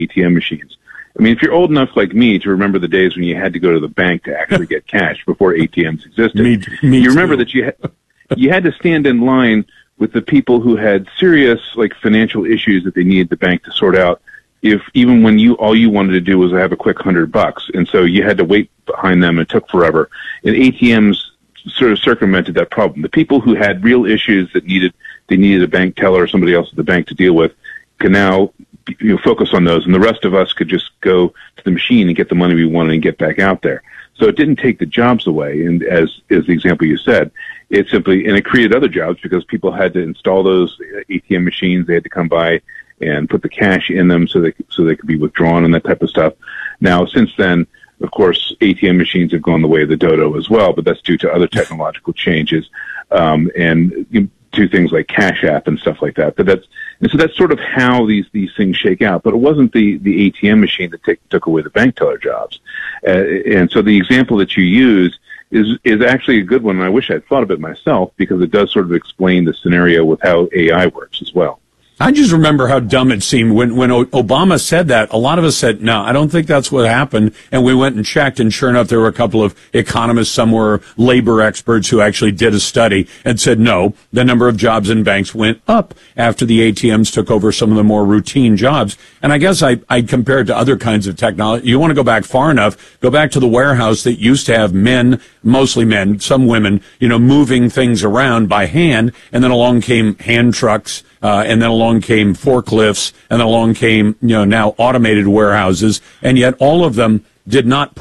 ATM machines. I mean, if you're old enough like me to remember the days when you had to go to the bank to actually get cash before ATMs existed, you remember that you had to stand in line with the people who had serious like financial issues that they needed the bank to sort out. If even when all you wanted to do was have a quick $100, and so you had to wait behind them, and it took forever. And ATMs sort of circumvented that problem. The people who had real issues that they needed a bank teller or somebody else at the bank to deal with can now focus on those, and the rest of us could just go to the machine and get the money we wanted and get back out there. So it didn't take the jobs away, and as is the example you said, it created other jobs because people had to install those ATM machines. They had to come by and put the cash in them so they could be withdrawn and that type of stuff. Now, since then, of course, ATM machines have gone the way of the dodo as well, but that's due to other technological changes and to things like Cash App and stuff like that. So that's sort of how these things shake out. But it wasn't the ATM machine that took away the bank teller jobs. And so the example that you use is actually a good one, and I wish I'd thought of it myself because it does sort of explain the scenario with how AI works as well. I just remember how dumb it seemed when Obama said that. A lot of us said, no, I don't think that's what happened. And we went and checked, and sure enough, there were a couple of economists, some were labor experts who actually did a study and said, no, the number of jobs in banks went up after the ATMs took over some of the more routine jobs. And I guess I'd compare it to other kinds of technology. You want to go back far enough, go back to the warehouse that used to have men, mostly men, some women, moving things around by hand, and then along came hand trucks, and then along came forklifts, and then along came, now automated warehouses, and yet all of them did not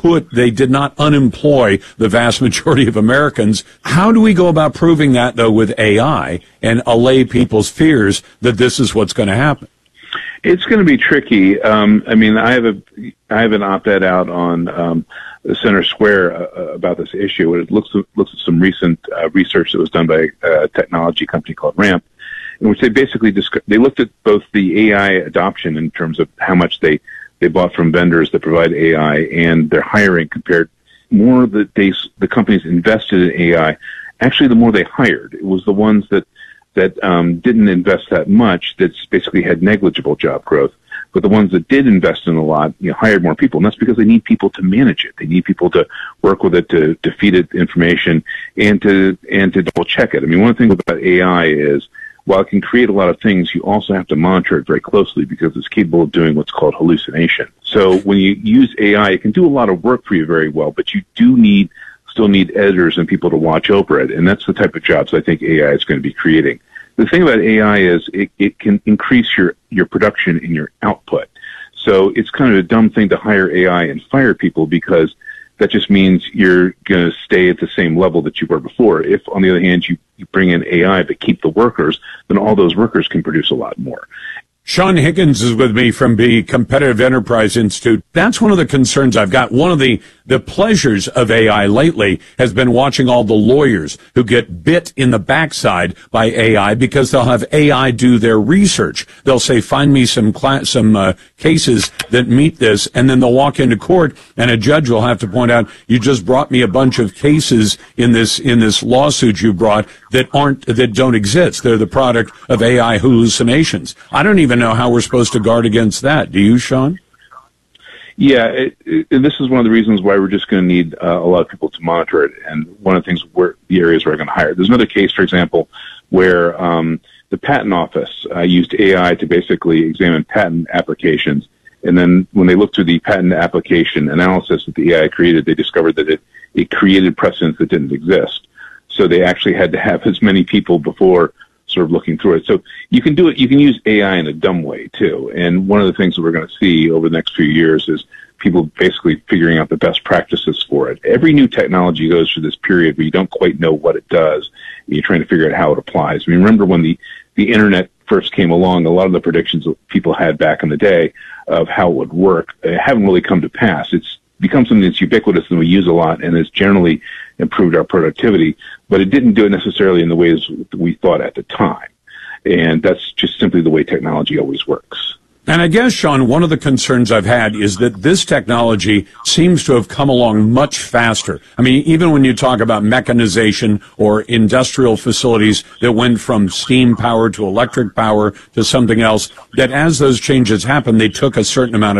unemploy the vast majority of Americans. How do we go about proving that, though, with AI and allay people's fears that this is what's going to happen? It's going to be tricky. I mean, I have an op-ed out on Center Square about this issue. It looks at some recent research that was done by a technology company called Ramp, in which they basically they looked at both the AI adoption in terms of how much they bought from vendors that provide AI and their hiring compared more that the companies invested in AI. Actually, the more they hired, it was the ones that didn't invest that much that basically had negligible job growth. But the ones that did invest in a lot, hired more people, and that's because they need people to manage it. They need people to work with it, to feed it information, and to double check it. I mean, one of the things about AI is, while it can create a lot of things, you also have to monitor it very closely because it's capable of doing what's called hallucination. So when you use AI, it can do a lot of work for you very well, but you do still need editors and people to watch over it, and that's the type of jobs I think AI is going to be creating. The thing about AI is it can increase your production and your output. So it's kind of a dumb thing to hire AI and fire people because that just means you're going to stay at the same level that you were before. If, on the other hand, you bring in AI but keep the workers, then all those workers can produce a lot more. Sean Higgins is with me from the Competitive Enterprise Institute. That's one of the concerns I've got. One of the pleasures of AI lately has been watching all the lawyers who get bit in the backside by AI because they'll have AI do their research. They'll say, find me some cases that meet this, and then they'll walk into court and a judge will have to point out, you just brought me a bunch of cases in this lawsuit you brought that don't exist. They're the product of AI hallucinations. I don't even know how we're supposed to guard against that. Do you, Sean? Yeah, this is one of the reasons why we're just going to need a lot of people to monitor it, and one of the things the areas we're going to hire. There's another case, for example, where the patent office used AI to basically examine patent applications, and then when they looked through the patent application analysis that the AI created, they discovered that it created precedents that didn't exist. So they actually had to have as many people before sort of looking through it. So you can do it. You can use AI in a dumb way too. And one of the things that we're going to see over the next few years is people basically figuring out the best practices for it. Every new technology goes through this period where you don't quite know what it does, and you're trying to figure out how it applies. I mean, remember when the internet first came along, a lot of the predictions that people had back in the day of how it would work haven't really come to pass. It's become something that's ubiquitous and we use a lot, and it's generally improved our productivity, but it didn't do it necessarily in the ways we thought at the time. And that's just simply the way technology always works. And I guess, Sean, one of the concerns I've had is that this technology seems to have come along much faster. I mean, even when you talk about mechanization or industrial facilities that went from steam power to electric power to something else, that as those changes happened, they took a certain amount of